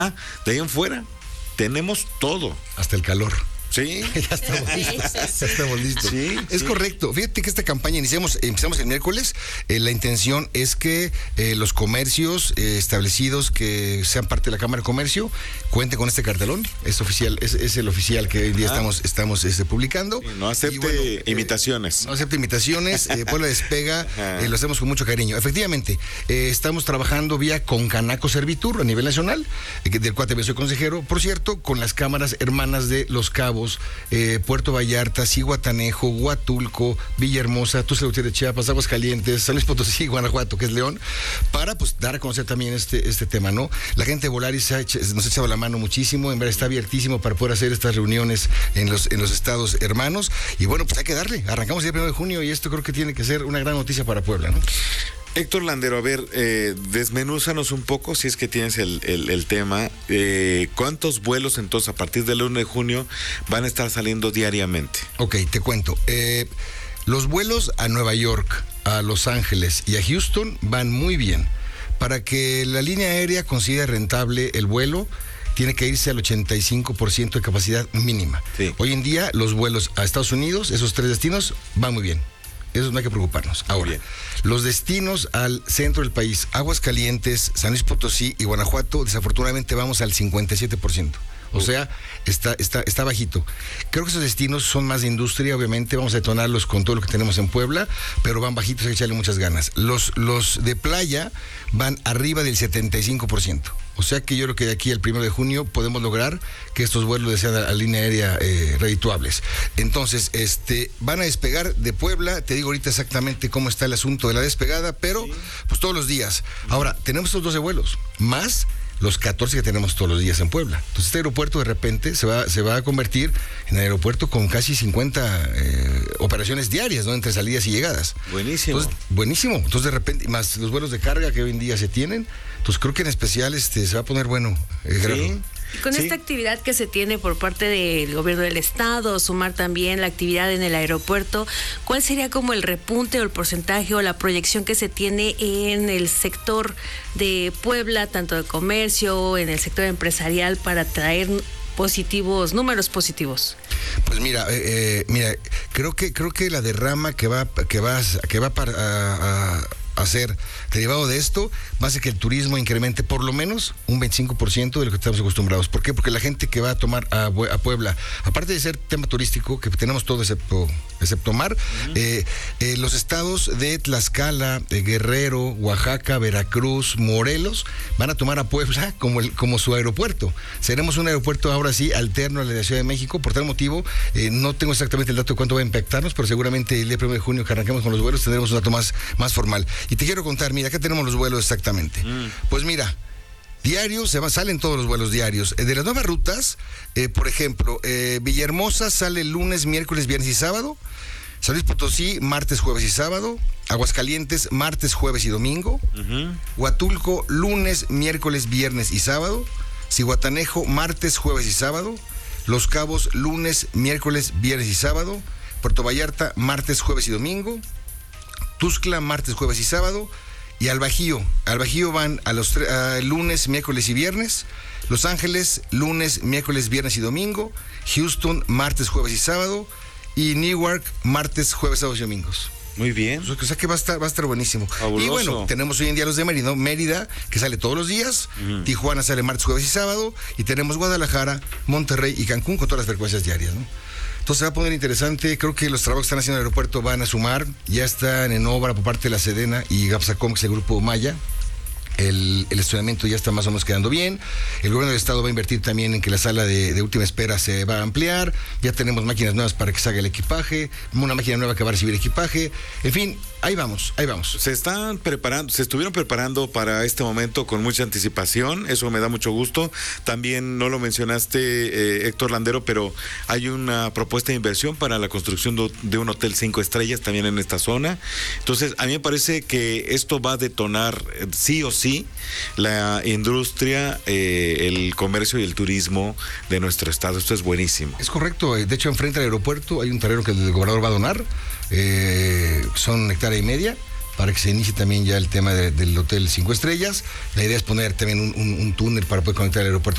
De ahí en fuera, tenemos todo. Hasta el calor. Sí. Ya estamos listos. Ya estamos listos. Sí, Es sí. correcto. Fíjate que esta campaña empezamos el miércoles. La intención es que los comercios establecidos que sean parte de la Cámara de Comercio cuenten con este cartelón. Es oficial, es el oficial que hoy en día estamos publicando. Sí, no acepte Y bueno, imitaciones. No acepte imitaciones. Puebla Despega, lo hacemos con mucho cariño. Efectivamente, estamos trabajando vía Concanaco Servitur a nivel nacional, del cual también soy consejero, por cierto, con las cámaras hermanas de Los Cabos, Puerto Vallarta, Zihuatanejo, Huatulco, Villahermosa, Tuxtla Gutiérrez de Chiapas, Aguascalientes, San Luis Potosí, Guanajuato, que es León, para pues dar a conocer también este tema, ¿no? La gente de Volaris nos ha echado la mano muchísimo, en verdad está abiertísimo para poder hacer estas reuniones en los estados hermanos, y bueno, pues hay que darle. Arrancamos el 1 de junio y esto creo que tiene que ser una gran noticia para Puebla, ¿no? Héctor Landero, a ver, desmenúzanos un poco, si es que tienes el tema. ¿Cuántos vuelos entonces a partir del 1 de junio van a estar saliendo diariamente? Ok, te cuento. Los vuelos a Nueva York, a Los Ángeles y a Houston van muy bien. Para que la línea aérea considere rentable el vuelo, tiene que irse al 85% de capacidad mínima. Sí. Hoy en día los vuelos a Estados Unidos, esos 3 destinos, van muy bien. Eso no hay que preocuparnos. Ahora, los destinos al centro del país, Aguascalientes, San Luis Potosí y Guanajuato, desafortunadamente vamos al 57%. O sea, está bajito. Creo que esos destinos son más de industria, obviamente, vamos a detonarlos con todo lo que tenemos en Puebla, pero van bajitos, hay que echarle muchas ganas. Los de playa van arriba del 75%. O sea que yo creo que de aquí al 1 de junio podemos lograr que estos vuelos sean a línea aérea redituables. Entonces, van a despegar de Puebla, te digo ahorita exactamente cómo está el asunto de la despegada, pero pues todos los días. Ahora, tenemos estos 12 vuelos, más los 14 que tenemos todos los días en Puebla. Entonces este aeropuerto de repente se va a convertir en aeropuerto con casi 50 operaciones diarias, ¿no? Entre salidas y llegadas. Buenísimo. Entonces, buenísimo. Entonces de repente, más los vuelos de carga que hoy en día se tienen, entonces creo que en especial se va a poner bueno. Sí. Con esta actividad que se tiene por parte del gobierno del estado, sumar también la actividad en el aeropuerto, ¿cuál sería como el repunte o el porcentaje o la proyección que se tiene en el sector de Puebla, tanto de comercio, en el sector empresarial, para traer números positivos? Pues mira, creo que la derrama que va a hacer derivado de esto va a hacer que el turismo incremente por lo menos un 25% de lo que estamos acostumbrados. ¿Por qué? Porque la gente que va a tomar a Puebla, aparte de ser tema turístico, que tenemos todo excepto mar, los estados de Tlaxcala, Guerrero, Oaxaca, Veracruz, Morelos, van a tomar a Puebla como su aeropuerto. Seremos un aeropuerto ahora sí alterno a la de la Ciudad de México. Por tal motivo, no tengo exactamente el dato de cuánto va a impactarnos, pero seguramente el día 1 de junio que arranquemos con los vuelos tendremos un dato más formal. Y te quiero contar, mira, acá tenemos los vuelos exactamente. Pues mira, diarios, salen todos los vuelos diarios. De las nuevas rutas, por ejemplo, Villahermosa sale lunes, miércoles, viernes y sábado. San Luis Potosí, martes, jueves y sábado. Aguascalientes, martes, jueves y domingo. Huatulco, lunes, miércoles, viernes y sábado. Zihuatanejo, martes, jueves y sábado. Los Cabos, lunes, miércoles, viernes y sábado. Puerto Vallarta, martes, jueves y domingo. Tuxtla, martes, jueves y sábado. Y al Bajío van a lunes, miércoles y viernes. Los Ángeles, lunes, miércoles, viernes y domingo. Houston, martes, jueves y sábado. Y Newark, martes, jueves, sábados y domingos. Muy bien. O sea que va a estar buenísimo. Fabuloso. Y bueno, tenemos hoy en día los de Mérida, que sale todos los días. Tijuana sale martes, jueves y sábado. Y tenemos Guadalajara, Monterrey y Cancún con todas las frecuencias diarias, ¿no? Entonces se va a poner interesante. Creo que los trabajos que están haciendo en el aeropuerto van a sumar. Ya están en obra por parte de la Sedena y Gapsacom, que es el grupo Maya. El estacionamiento ya está más o menos quedando bien. El gobierno del estado va a invertir también en que la sala de última espera se va a ampliar. Ya tenemos máquinas nuevas para que salga el equipaje, una máquina nueva que va a recibir equipaje. En fin, ahí vamos. Se estuvieron preparando para este momento con mucha anticipación. Eso me da mucho gusto. También no lo mencionaste, Héctor Landero, pero hay una propuesta de inversión para la construcción de un hotel 5 estrellas también en esta zona. Entonces, a mí me parece que esto va a detonar sí o sí la industria, el comercio y el turismo de nuestro estado. Esto es buenísimo. Es correcto. De hecho, enfrente del aeropuerto hay un terreno que el gobernador va a donar. Son 1,5 hectáreas para que se inicie también ya el tema del hotel 5 estrellas. La idea es poner también un túnel para poder conectar el aeropuerto